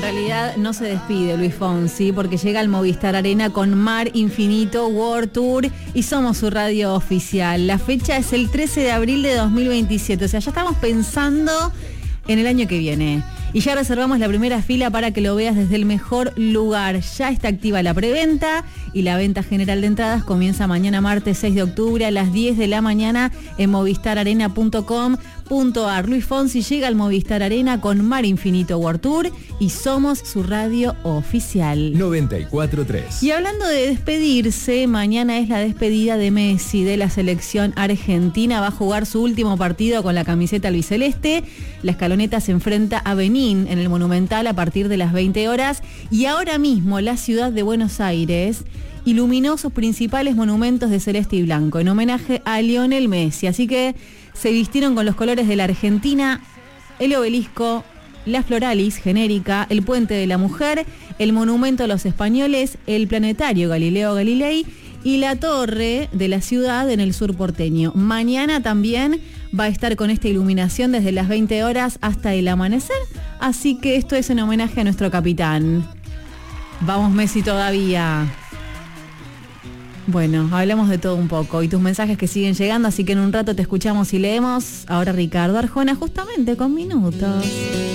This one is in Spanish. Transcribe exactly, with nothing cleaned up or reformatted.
realidad no se despide Luis Fonsi porque llega al Movistar Arena con Mar Infinito World Tour y somos su radio oficial. La fecha es el trece de abril de dos mil veintisiete, o sea, ya estamos pensando en el año que viene. Y ya reservamos la primera fila para que lo veas desde el mejor lugar. Ya está activa la preventa y la venta general de entradas comienza mañana martes seis de octubre a las diez de la mañana en movistar arena punto com punto ar. Luis Fonsi llega al Movistar Arena con Mar Infinito World Tour y somos su radio oficial. noventa y cuatro punto tres. Y hablando de despedirse, mañana es la despedida de Messi de la selección argentina. Va a jugar su último partido con la camiseta albiceleste. La escaloneta se enfrenta a Benín en el Monumental a partir de las veinte horas. Y ahora mismo la ciudad de Buenos Aires iluminó sus principales monumentos de celeste y blanco en homenaje a Lionel Messi. Así que se vistieron con los colores de la Argentina, el obelisco, la Floralis genérica, el Puente de la Mujer, el Monumento a los Españoles, el Planetario Galileo Galilei y la Torre de la Ciudad en el sur porteño. Mañana también va a estar con esta iluminación desde las veinte horas hasta el amanecer, así que esto es en homenaje a nuestro capitán. Vamos Messi todavía. Bueno, hablamos de todo un poco y tus mensajes que siguen llegando, así que en un rato te escuchamos y leemos. Ahora Ricardo Arjona justamente con Minutos.